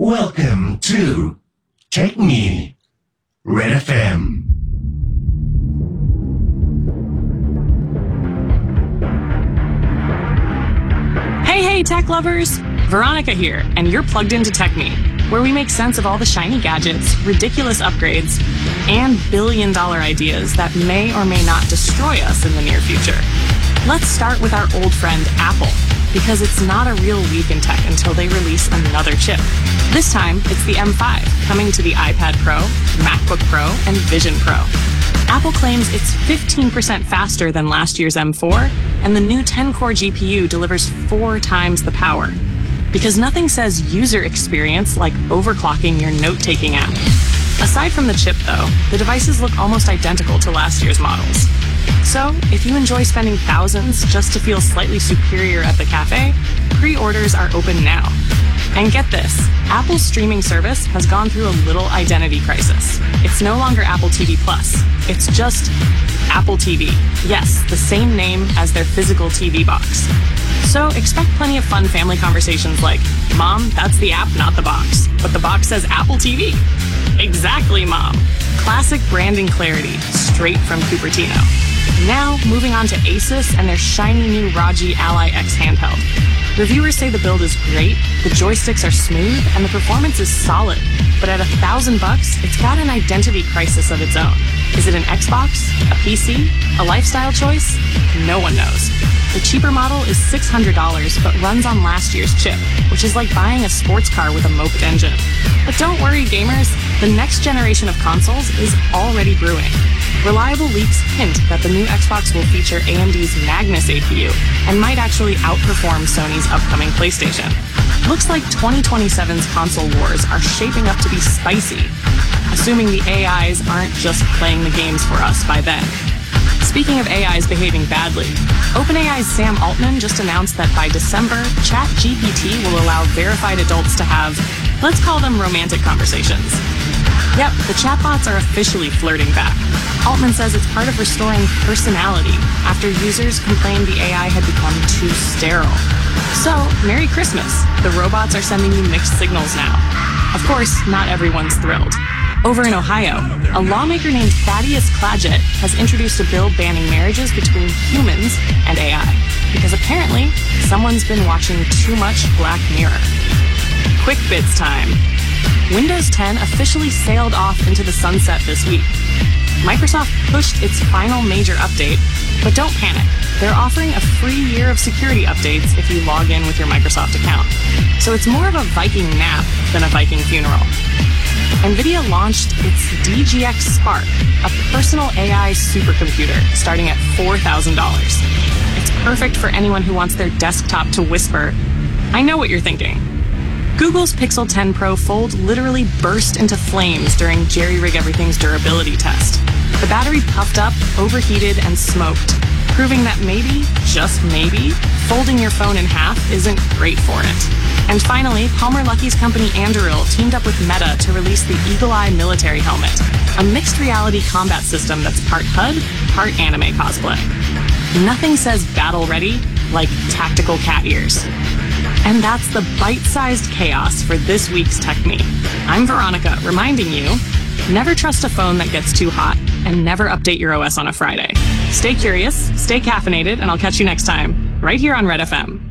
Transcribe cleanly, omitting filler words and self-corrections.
Welcome to Tech Me, Red FM. Hey, tech lovers! Veronica here, and you're plugged into Tech Me, where we make sense of all the shiny gadgets, ridiculous upgrades, and billion-dollar ideas that may or may not destroy us in the near future. Let's start with our old friend Apple, because it's not a real week in tech until they release another chip. This time, it's the M5, coming to the iPad Pro, MacBook Pro, and Vision Pro. Apple claims it's 15% faster than last year's M4, and the new 10-core GPU delivers 4 times the power. Because nothing says user experience like overclocking your note-taking app. Aside from the chip, though, the devices look almost identical to last year's models. So, if you enjoy spending thousands just to feel slightly superior at the cafe, pre-orders are open now. And get this, Apple's streaming service has gone through a little identity crisis. It's no longer Apple TV Plus. It's just Apple TV. Yes, the same name as their physical TV box. So expect plenty of fun family conversations like, Mom, that's the app, not the box. But the box says Apple TV. Exactly, Mom. Classic branding clarity, straight from Cupertino. Now, moving on to Asus and their shiny new Raji Ally X handheld. Reviewers say the build is great, the joysticks are smooth, and the performance is solid. But at $1,000, it's got an identity crisis of its own. Is it an Xbox, a PC, a lifestyle choice? No one knows. The cheaper model is $600, but runs on last year's chip, which is like buying a sports car with a moped engine. But don't worry, gamers, the next generation of consoles is already brewing. Reliable leaks hint that the new Xbox will feature AMD's Magnus APU and might actually outperform Sony's upcoming PlayStation. Looks like 2027's console wars are shaping up to be spicy, assuming the AIs aren't just playing the games for us by then. Speaking of AIs behaving badly, OpenAI's Sam Altman just announced that by December, ChatGPT will allow verified adults to have, let's call them romantic conversations. Yep, the chatbots are officially flirting back. Altman says it's part of restoring personality after users complained the AI had become too sterile. So, Merry Christmas. The robots are sending you mixed signals now. Of course, not everyone's thrilled. Over in Ohio, a lawmaker named Thaddeus Clagett has introduced a bill banning marriages between humans and AI, because apparently, someone's been watching too much Black Mirror. Quick bits time. Windows 10 officially sailed off into the sunset this week. Microsoft pushed its final major update, but don't panic. They're offering a free year of security updates if you log in with your Microsoft account. So it's more of a Viking nap than a Viking funeral. NVIDIA launched its DGX Spark, a personal AI supercomputer starting at $4,000. It's perfect for anyone who wants their desktop to whisper, I know what you're thinking. Google's Pixel 10 Pro Fold literally burst into flames during Jerry Rig Everything's durability test. The battery puffed up, overheated, and smoked, proving that maybe, just maybe, folding your phone in half isn't great for it. And finally, Palmer Luckey's company Anduril teamed up with Meta to release the Eagle Eye military helmet, a mixed reality combat system that's part HUD, part anime cosplay. Nothing says battle ready like tactical cat ears. And that's the bite-sized chaos for this week's Tech Me. I'm Veronica, reminding you, never trust a phone that gets too hot, and never update your OS on a Friday. Stay curious, stay caffeinated, and I'll catch you next time, right here on Red FM.